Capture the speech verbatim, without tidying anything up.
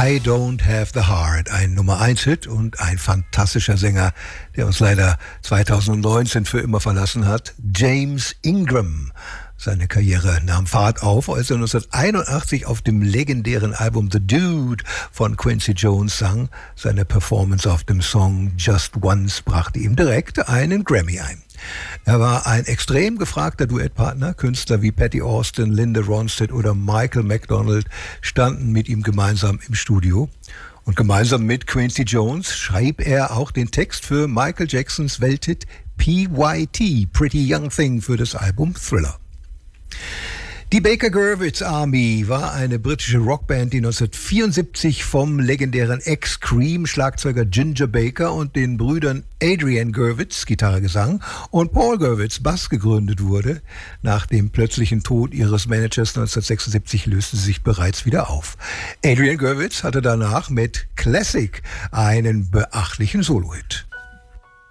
I Don't Have the Heart, ein Nummer eins Hit und ein fantastischer Sänger, der uns leider zweitausendneunzehn für immer verlassen hat, James Ingram. Seine Karriere nahm Fahrt auf, als er neunzehnhunderteinundachtzig auf dem legendären Album The Dude von Quincy Jones sang. Seine Performance auf dem Song Just Once brachte ihm direkt einen Grammy ein. Er war ein extrem gefragter Duettpartner. Künstler wie Patty Austin, Linda Ronstadt oder Michael McDonald standen mit ihm gemeinsam im Studio. Und gemeinsam mit Quincy Jones schrieb er auch den Text für Michael Jacksons Welthit P Y T, Pretty Young Thing, für das Album Thriller. Die Baker Gurvitz Army war eine britische Rockband, die neunzehnhundertvierundsiebzig vom legendären Ex-Cream-Schlagzeuger Ginger Baker und den Brüdern Adrian Gurvitz, Gitarre, Gesang, und Paul Gurvitz, Bass, gegründet wurde. Nach dem plötzlichen Tod ihres Managers neunzehnhundertsechsundsiebzig löste sie sich bereits wieder auf. Adrian Gurvitz hatte danach mit Classic einen beachtlichen Solo-Hit.